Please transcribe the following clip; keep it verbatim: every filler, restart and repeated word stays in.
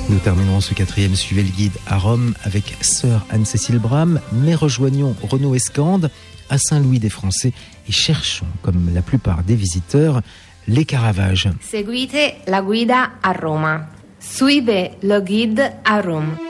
Nous terminerons ce quatrième Suivez le guide à Rome avec sœur Anne-Cécile Bram, mais rejoignons Renaud Escande à Saint-Louis des Français et cherchons, comme la plupart des visiteurs, les Caravages. Seguite la guida a Roma. Suive lo guide a Rome.